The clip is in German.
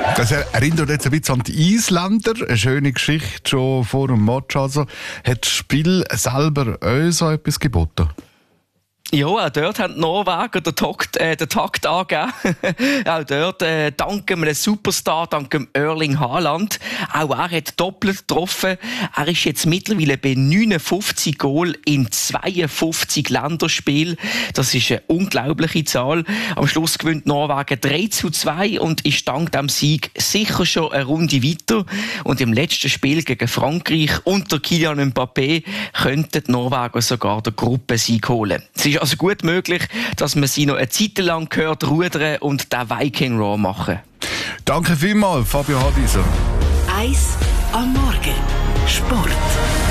Das erinnert jetzt ein bisschen an die Isländer. Eine schöne Geschichte schon vor dem Match. Also, hat das Spiel selber euch so etwas geboten? Ja, auch dort haben die Norweger den Takt angegeben. Auch dort dank einem Superstar, dank dem Erling Haaland. Auch er hat doppelt getroffen. Er ist jetzt mittlerweile bei 59 Goal in 52 Länderspielen. Das ist eine unglaubliche Zahl. Am Schluss gewinnt Norwegen 3:2 und ist dank dem Sieg sicher schon eine Runde weiter. Und im letzten Spiel gegen Frankreich unter Kylian Mbappé könnten die Norweger sogar den Gruppensieg holen. Es ist also gut möglich, dass man sie noch eine Zeit lang hört rudern und den Viking Roar machen. Danke vielmals, Fabio Hadiser. 1 am Morgen. Sport.